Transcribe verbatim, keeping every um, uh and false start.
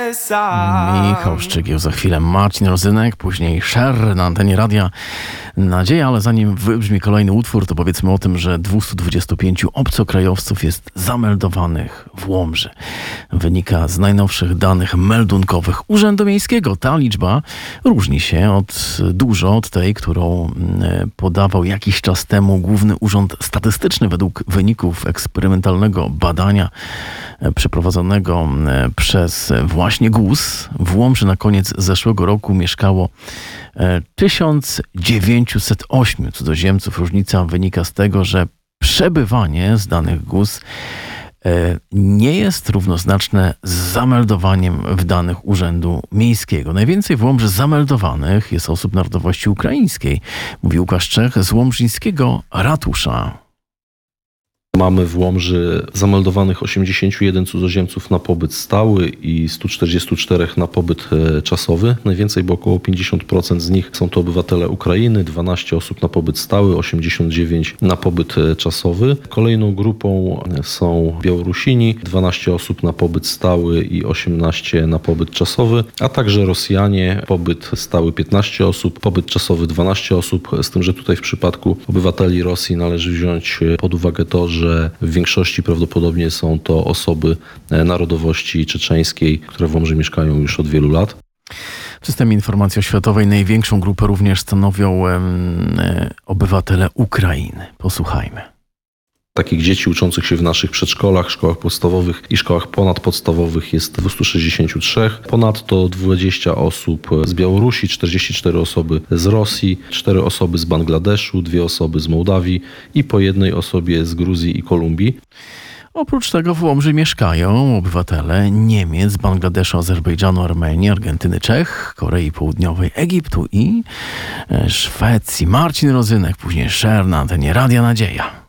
Michał Szczygieł, za chwilę Marcin Rozynek, później Sher na antenie Radia Nadzieja, ale zanim wybrzmi kolejny utwór, to powiedzmy o tym, że dwieście dwadzieścia pięć obcokrajowców jest zameldowanych w Łomży. Wynika z najnowszych danych meldunkowych Urzędu Miejskiego. Ta liczba różni się od, dużo od tej, którą podawał jakiś czas temu Główny Urząd Statystyczny. Według wyników eksperymentalnego badania przeprowadzonego przez właśnie G U S w Łomży na koniec zeszłego roku mieszkało tysiąc dziewięćset osiem cudzoziemców. Różnica wynika z tego, że przebywanie z danych G U S nie jest równoznaczne z zameldowaniem w danych Urzędu Miejskiego. Najwięcej w Łomży zameldowanych jest osób narodowości ukraińskiej, mówi Łukasz Czech z łomżyńskiego ratusza. Mamy w Łomży zameldowanych osiemdziesięciu jeden cudzoziemców na pobyt stały i stu czterdziestu czterech na pobyt czasowy. Najwięcej, bo około pięćdziesiąt procent z nich są to obywatele Ukrainy, dwanaście osób na pobyt stały, osiemdziesiąt dziewięć na pobyt czasowy. Kolejną grupą są Białorusini, dwanaście osób na pobyt stały i osiemnaście na pobyt czasowy, a także Rosjanie, pobyt stały piętnaście osób, pobyt czasowy dwanaście osób, z tym, że tutaj w przypadku obywateli Rosji należy wziąć pod uwagę to, że że w większości prawdopodobnie są to osoby narodowości czeczeńskiej, które w Łomży mieszkają już od wielu lat. W systemie informacji oświatowej największą grupę również stanowią e, obywatele Ukrainy. Posłuchajmy. Takich dzieci uczących się w naszych przedszkolach, szkołach podstawowych i szkołach ponadpodstawowych jest dwieście sześćdziesiąt trzy. Ponadto dwadzieścia osób z Białorusi, czterdzieści cztery osoby z Rosji, cztery osoby z Bangladeszu, dwie osoby z Mołdawii i po jednej osobie z Gruzji i Kolumbii. Oprócz tego w Łomży mieszkają obywatele Niemiec, Bangladeszu, Azerbejdżanu, Armenii, Argentyny, Czech, Korei Południowej, Egiptu i Szwecji. Marcin Rozynek, później Sher na antenie Radia Nadzieja.